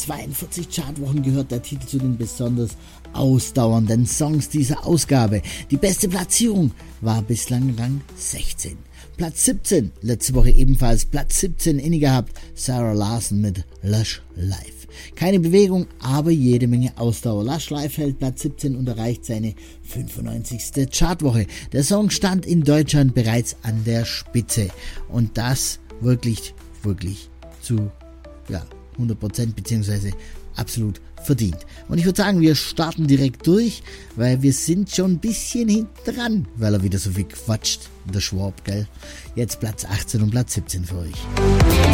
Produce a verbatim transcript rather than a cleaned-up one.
zweiundvierzig Chartwochen gehört der Titel zu den besonders ausdauernden Songs dieser Ausgabe. Die beste Platzierung war bislang Rang sechzehn. Platz siebzehn, letzte Woche ebenfalls Platz siebzehn inne gehabt, Sarah Larson mit Lush Life. Keine Bewegung, aber jede Menge Ausdauer. Lush Life hält Platz siebzehn und erreicht seine fünfundneunzigste Chartwoche. Der Song stand in Deutschland bereits an der Spitze und das wirklich, wirklich zu ja, hundert Prozent beziehungsweise absolut verdient. Und ich würde sagen, wir starten direkt durch, weil wir sind schon ein bisschen hinten dran, weil er wieder so viel quatscht, der Schwab, gell? Jetzt Platz achtzehn und Platz siebzehn für euch.